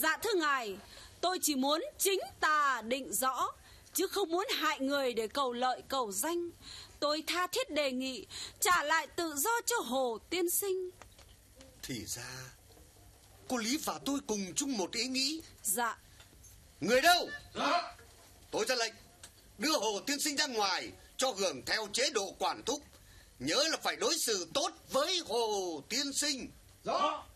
Dạ thưa ngài, tôi chỉ muốn chính tà định rõ, chứ không muốn hại người để cầu lợi cầu danh. Tôi tha thiết đề nghị trả lại tự do cho Hồ tiên sinh. Thì ra cô Lý và tôi cùng chung một ý nghĩ. Dạ. Người đâu? Dạ. Tôi ra lệnh đưa Hồ tiên sinh ra ngoài cho hưởng theo chế độ quản thúc. Nhớ là phải đối xử tốt với Hồ tiên sinh. Dạ.